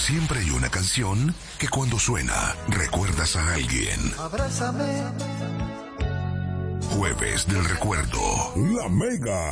siempre hay una canción que cuando suena, recuerdas a alguien. Abrázame. Jueves del recuerdo. La Mega.